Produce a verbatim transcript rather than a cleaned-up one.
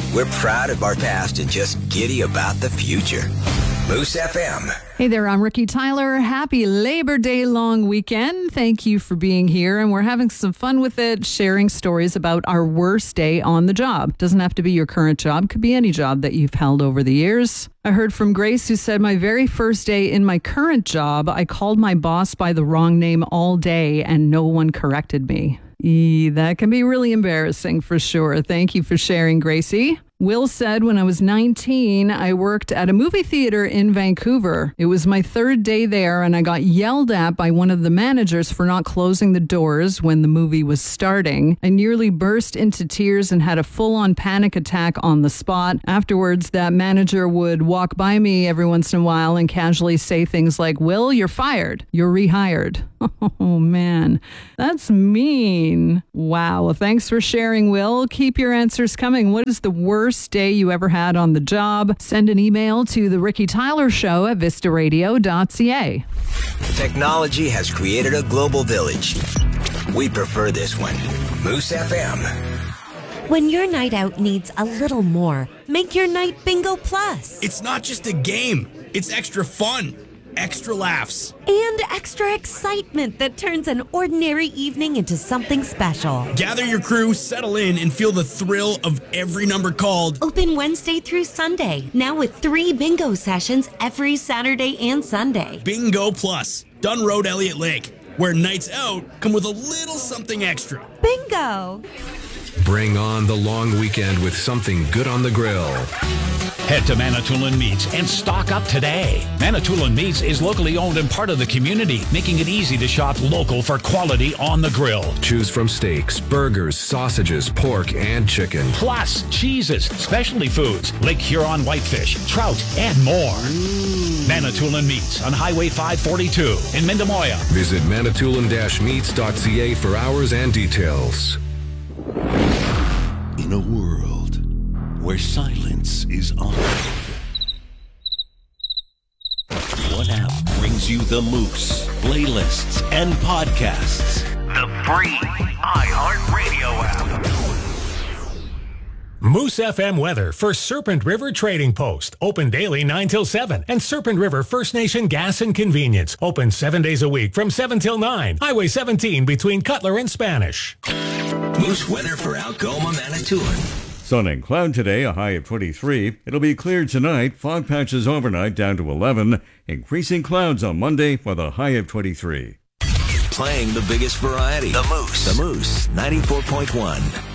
We're proud of our past and just giddy about the future. Moose F M. Hey there, I'm Ricky Tyler. Happy Labor Day long weekend. Thank you for being here, and we're having some fun with it, sharing stories about our worst day on the job. Doesn't have to be your current job, could be any job that you've held over the years. I heard from Grace, who said, my very first day in my current job, I called my boss by the wrong name all day and no one corrected me. E, that can be really embarrassing for sure. Thank you for sharing, Gracie. Will said, when I was nineteen, I worked at a movie theater in Vancouver. It was my third day there, and I got yelled at by one of the managers for not closing the doors when the movie was starting. I nearly burst into tears and had a full-on panic attack on the spot. Afterwards, that manager would walk by me every once in a while and casually say things like, Will, you're fired. You're rehired. Oh, man. That's mean. Wow. Well, thanks for sharing, Will. Keep your answers coming. What is the worst day you ever had on the job? Send an email to the Ricky Tyler Show at vista radio dot c a. Technology has created a global village. We prefer this one. Moose F M. When your night out needs a little more, make your night Bingo Plus. It's not just a game. It's extra fun. Extra laughs. And extra excitement that turns an ordinary evening into something special. Gather your crew, settle in, and feel the thrill of every number called. Open Wednesday through Sunday, now with three bingo sessions every Saturday and Sunday. Bingo Plus, Dunn Road, Elliott Lake, where nights out come with a little something extra. Bingo! Bring on the long weekend with something good on the grill. Head to Manitoulin Meats and stock up today. Manitoulin Meats is locally owned and part of the community, making it easy to shop local for quality on the grill. Choose from steaks, burgers, sausages, pork, and chicken. Plus, cheeses, specialty foods, Lake Huron whitefish, trout, and more. Mm. Manitoulin Meats on Highway five forty-two in Mindemoya. Visit manitoulin dash meats dot c a for hours and details. In a world where silence is honored, what app brings you the Moose playlists and podcasts? The free iHeartRadio app. Moose F M weather for Serpent River Trading Post. Open daily nine till seven. And Serpent River First Nation Gas and Convenience. Open seven days a week from seven till nine. Highway seventeen between Cutler and Spanish. Moose weather for Algoma, Manitoulin. Sun and cloud today, a high of twenty-three. It'll be clear tonight, fog patches overnight down to eleven. Increasing clouds on Monday with a high of twenty-three. Playing the biggest variety. The Moose. The Moose, ninety-four point one.